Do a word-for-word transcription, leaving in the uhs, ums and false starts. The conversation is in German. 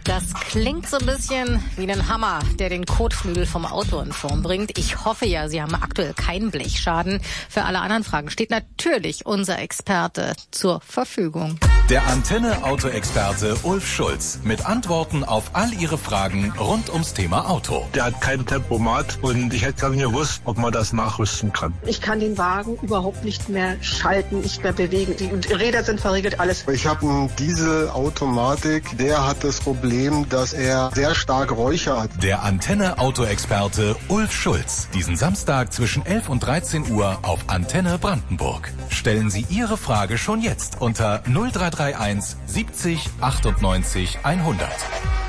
Das klingt so ein bisschen wie ein Hammer, der den Kotflügel vom Auto in Form bringt. Ich hoffe ja, Sie haben aktuell keinen Blechschaden. Für alle anderen Fragen steht natürlich unser Experte zur Verfügung. Der Antenne-Auto-Experte Ulf Schulz mit Antworten auf all Ihre Fragen rund ums Thema Auto. Der hat kein Tempomat und ich hätte gar nicht gewusst, ob man das nachrüsten kann. Ich kann den Wagen überhaupt nicht mehr schalten, nicht mehr bewegen. Die Räder sind verriegelt, alles. Ich habe einen Dieselautomatik, der hat das Problem, dass er sehr stark räuchert. Der Antenne-Auto-Experte Ulf Schulz. Diesen Samstag zwischen elf und dreizehn Uhr auf Antenne Brandenburg. Stellen Sie Ihre Frage schon jetzt unter null drei drei eins siebzig achtundneunzig hundert.